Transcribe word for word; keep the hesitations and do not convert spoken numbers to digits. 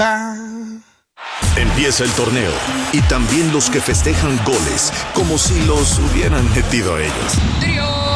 Empieza el torneo y también los que festejan goles como si los hubieran metido ellos. Trío